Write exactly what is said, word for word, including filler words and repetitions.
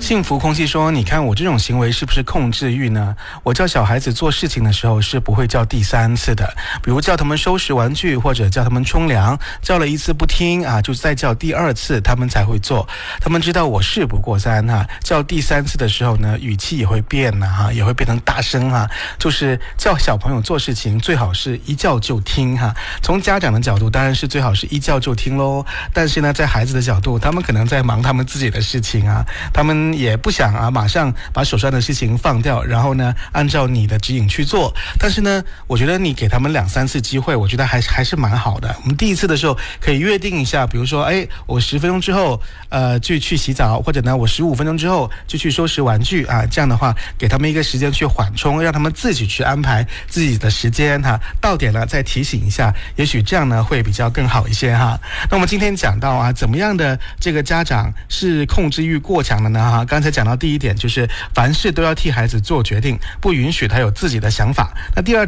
幸福空气说，你看我这种行为是不是控制欲呢？我叫小孩子做事情的时候是不会叫第三次的，比如叫他们收拾玩具或者叫他们冲凉，叫了一次不听啊，就再叫第二次他们才会做。他们知道我事不过三哈、啊，叫第三次的时候呢，语气也会变呢、啊、哈，也会变成大声哈、啊。就是叫小朋友做事情最好是一叫就听哈、啊。从家长的角度当然是最好是一叫就听咯，但是呢，在孩子的角度，他们可能在忙他们自己的事情啊，他们也不想啊，马上把手上的事情放掉，然后呢，按照你的指引去做。但是呢，我觉得你给他们两三次机会，我觉得还是还是蛮好的。我们第一次的时候可以约定一下，比如说，哎，我十分钟之后，呃，就去洗澡，或者呢，我十五分钟之后就去收拾玩具啊。这样的话，给他们一个时间去缓冲，让他们自己去安排自己的时间哈、啊。到点了再提醒一下，也许这样呢会比较更好一些哈。那我们今天讲到啊，怎么样的这个家长是控制欲过强的呢？哈，刚才讲到第一点就是凡事都要替孩子做决定，不允许他有自己的想法。那第二